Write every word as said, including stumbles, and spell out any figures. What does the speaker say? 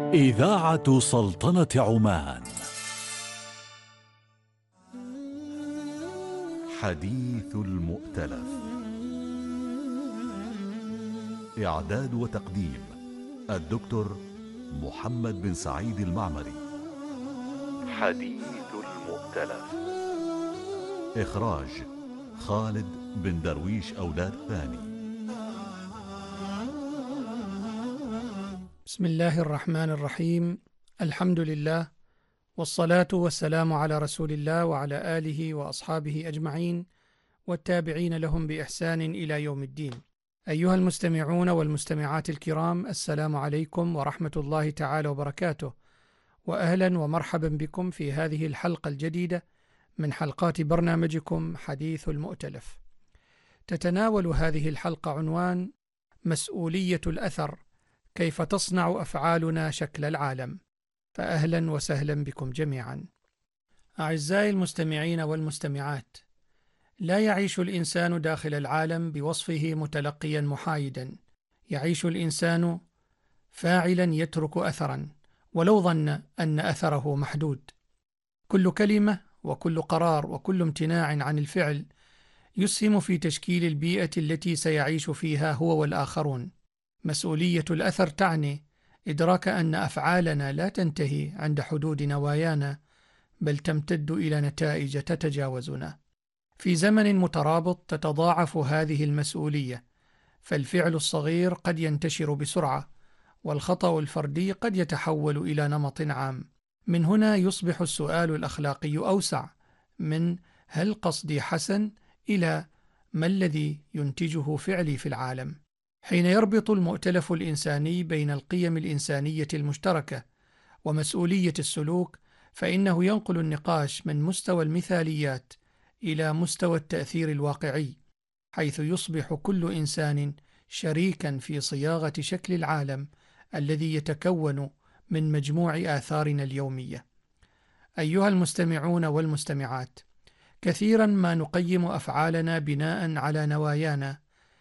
إذاعة سلطنة عمان. حديث المؤتلف. إعداد وتقديم الدكتور محمد بن سعيد المعمري. حديث المؤتلف. إخراج خالد بن درويش أولاد ثاني. بسم الله الرحمن الرحيم. الحمد لله، والصلاة والسلام على رسول الله وعلى آله وأصحابه أجمعين والتابعين لهم بإحسان إلى يوم الدين. أيها المستمعون والمستمعات الكرام، السلام عليكم ورحمة الله تعالى وبركاته، وأهلا ومرحبا بكم في هذه الحلقة الجديدة من حلقات برنامجكم حديث المؤتلف. تتناول هذه الحلقة عنوان مسؤولية الأثر، كيف تصنع أفعالنا شكل العالم. فأهلا وسهلا بكم جميعا. أعزائي المستمعين والمستمعات، لا يعيش الإنسان داخل العالم بوصفه متلقيا محايدا. يعيش الإنسان فاعلا يترك أثرا، ولو ظن أن أثره محدود. كل كلمة وكل قرار وكل امتناع عن الفعل يسهم في تشكيل البيئة التي سيعيش فيها هو والآخرون. مسؤولية الأثر تعني إدراك أن أفعالنا لا تنتهي عند حدود نوايانا، بل تمتد إلى نتائج تتجاوزنا. في زمن مترابط تتضاعف هذه المسؤولية، فالفعل الصغير قد ينتشر بسرعة، والخطأ الفردي قد يتحول إلى نمط عام. من هنا يصبح السؤال الأخلاقي أوسع من هل قصدي حسن إلى ما الذي ينتجه فعلي في العالم. حين يربط المؤتلف الإنساني بين القيم الإنسانية المشتركة ومسؤولية السلوك، فإنه ينقل النقاش من مستوى المثاليات إلى مستوى التأثير الواقعي، حيث يصبح كل إنسان شريكا في صياغة شكل العالم الذي يتكون من مجموع آثارنا اليومية. أيها المستمعون والمستمعات، كثيرا ما نقيم أفعالنا بناء على نوايانا